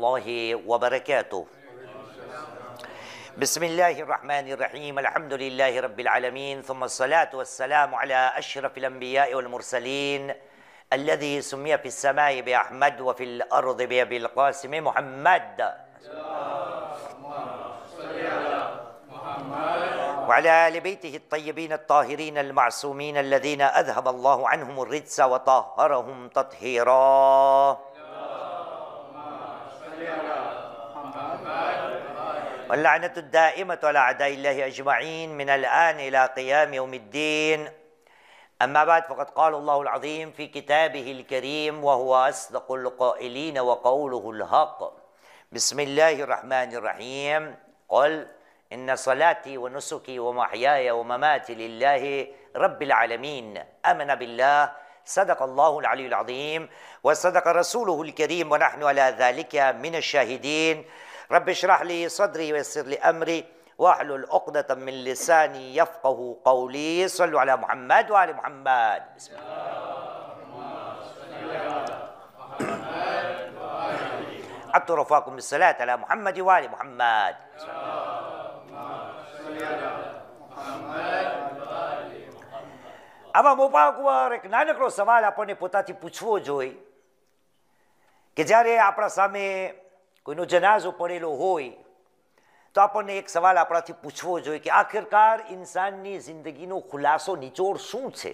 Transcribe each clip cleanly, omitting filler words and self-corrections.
वरहमतुल्लाहि वबरकातुह। बिस्मिल्लाहिर्रहमानिर्रहीम, अल्हम्दुलिल्लाहि रब्बिल आलमीन, सुम्मस्सलातु वस्सलामु अला अशरफिल अंबियाइ वल मुरसलीन अल्लज़ी सुम्मिया फिस समाइ बिअहमद व फिल अर्ज़ि बिअबिल क़ासिम मुहम्मद व अला आलि बैतिहि अत्तय्यबीन अत्ताहिरीन अल-मासूमीन अल्लज़ीना अज़हबल्लाहु अन्हुमुर रिज्स व तह्हरहुम तत्हीरा। واللعنة الدائمة على أعداء الله أجمعين من الآن إلى قيام يوم الدين. أما بعد، فقد قال الله العظيم في كتابه الكريم وهو أصدق القائلين وقوله الحق. بسم الله الرحمن الرحيم. قل إن صلاتي ونسكي ومحياي ومماتي لله رب العالمين. آمن بالله، صدق الله العلي العظيم وصدق رسوله الكريم ونحن على ذلك من الشاهدين. رب اشرح لي صدري ويسر لي أمري واحلل عقدة من لساني يفقه قولي. صلوا على محمد وآل محمد. بسم الله. أبطوا رفاكم بالصلاة على محمد وآل محمد. આમાં મોપા કુંવર એક નાનકડો સવાલ આપણને પોતાથી પૂછવો જોઈએ કે જ્યારે આપણા સામે કોઈનો જનાઝો પડેલો હોય તો આપણને એક સવાલ આપણાથી પૂછવો જોઈએ કે આખિરકાર ઇન્સાનની જિંદગીનો ખુલાસો નિચોડ શું છે?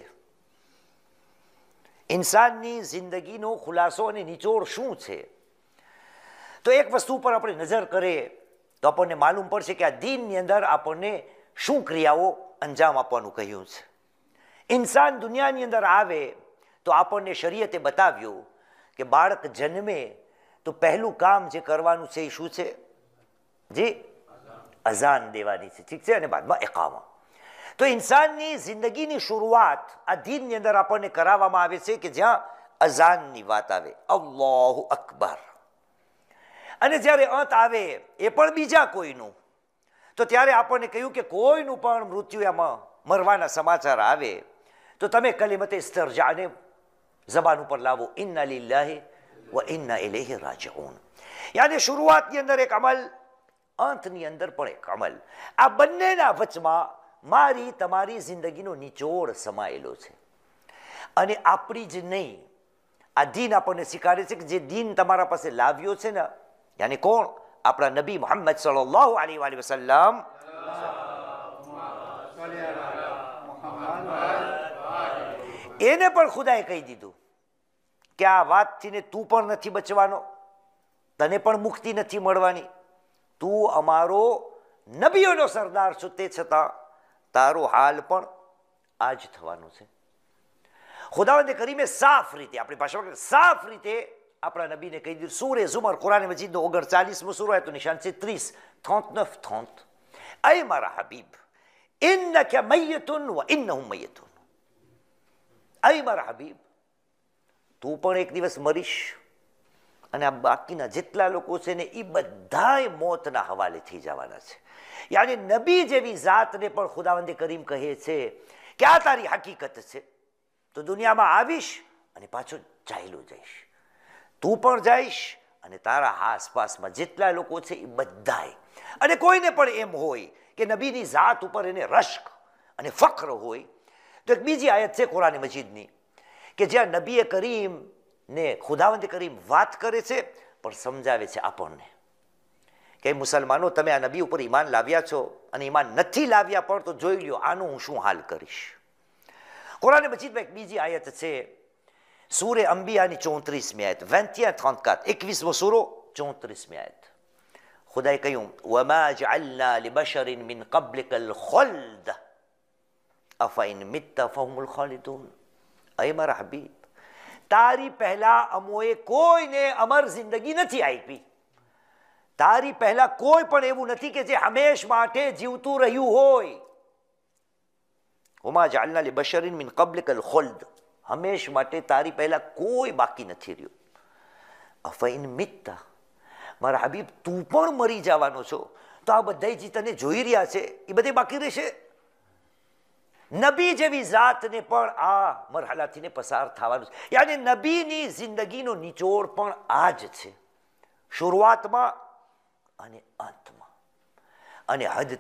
ઇન્સાનની જિંદગીનો ખુલાસો અને નિચોડ શું છે? તો એક વસ્તુ પર આપણે નજર કરીએ તો આપણને માલુમ પડશે કે આ દીનની અંદર આપણને શું ક્રિયાઓ અંજામ આપવાનું કહ્યું છે. ઇન્સાન દુનિયાની અંદર આવે તો આપણને શરીયતે બતાવ્યું કે બાળક જન્મે તો પહેલું કામ જે કરવાનું છે એ શું છે? જી, અઝાન દેવાની છે, ઠીક છે, અને બાદમાં ઇકામા. તો ઇન્સાનની જિંદગીની શરૂઆત આ દીનની અંદર આપણને કરાવવામાં આવે છે કે જ્યાં અઝાનની વાત આવે, અલ્લાહુ અકબર. અને જ્યારે અંત આવે એ પણ બીજા કોઈનું, તો ત્યારે આપણને કહ્યું કે કોઈનું પણ મૃત્યુ એમાં મરવાના સમાચાર આવે તો તમે કલિમતે ઇસ્તિરજાને જબાન ઉપર લાવો, ઇન્ના લિલ્લાહિ વ ઇન્ના ઇલૈહિ રાજિઉન. યાની શરૂઆતની અંદર એક અમલ, અંતની અંદર પણ એક અમલ. આ બંનેના વચમાં મારી તમારી જિંદગીનો નિચોડ સમાયેલો છે. અને આપણી જ નહીં, આ દીન આપણને શીખવાડે છે કે જે દીન તમારા પાસે લાવ્યો છે ને, યાની કોણ? આપણા નબી મુહમ્મદ સલ્લલ્લાહુ અલૈહિ વસલ્લમ. એને પણ ખુદાએ કહી દીધું કે આ વાતથી ને તું પણ નથી બચવાનો, તને પણ મુક્તિ નથી મળવાની, તું અમારો નબીઓનો સરદાર છો, તે છતાં તારો હાલ પણ આ જ થવાનો છે. ખુદાવંદે કરીમે સાફ રીતે, આપણી ભાષામાં સાફ રીતે આપણા નબીને કહી દીધું. સૂરે ઝુમર, કુરાન મજીદનો 39મો સૂરો, આયતનું નિશાન છે 30, 39. અય મારા હબીબ, ઇન્નકા મય્યતુન વ ઇન્નહુમ મય્યતુન. અય મારા હબીબ, તું પણ એક દિવસ મરીશ અને આ બાકીના જેટલા લોકો છે ને એ બધાય મોતના હવાલે થઈ જવાના છે. યાની નબી જેવી જાતને પણ ખુદાવંદે કરીમ કહે છે કે આ તારી હકીકત છે, તો દુનિયામાં આવીશ અને પાછો ચાલ્યો જઈશ. તું પણ જઈશ અને તારા આસપાસમાં જેટલા લોકો છે એ બધાય. અને કોઈને પણ એમ હોય કે નબીની જાત ઉપર એને રશ્ક અને ફખ્ર હોય તો એક બીજી આયત છે કુરાન મજીદની કે જ્યાં નબી કરીમ ને ખુદાવંદ કરીમ વાત કરે છે પણ સમજાવે છે આપણને કે મુસલમાનો, તમે આ નબી ઉપર ઈમાન લાવ્યા છો અને ઈમાન નથી લાવ્યા પણ તો જોઈ લ્યો આનું હું શું હાલ કરીશ. કુરાન મજીદમાં એક બીજી આયત છે, સૂરે અંબિયાની 34મી આયત, 21-34, 21મો સૂરો 34મી આયત. ખુદાએ કહ્યું, વમા જઅલના લિબશરિન મિન કબ્લિકલ ખુલ્દ અફઇન મિત્તા ફહુમુલ ખાલિદૂન. અય મારા હબીબ, તારી પહેલા અમોએ કોઈને અમર જિંદગી નથી આપી. તારી પહેલા કોઈ પણ એવું નથી કે જે હંમેશ માટે જીવતું રહ્યું હોય. વમા જઅલના લિબશરિન મિન કબ્લિકલ ખુલ્દ, હંમેશ માટે તારી પહેલા કોઈ બાકી નથી રહ્યું. અફઇન મિત્તા, મારા હબીબ તું પણ મરી જવાનો છો તો આ બધા જે તને જોઈ રહ્યા છે એ બધે બાકી રહેશે. નબી જેવી જાતને પણ આ મરહલાથી પસાર થવાનું છે. યાની નબીની જિંદગીનો નિચોડ પણ આ જ છે. શરૂઆતમાં અને અંતમાં. અને હદ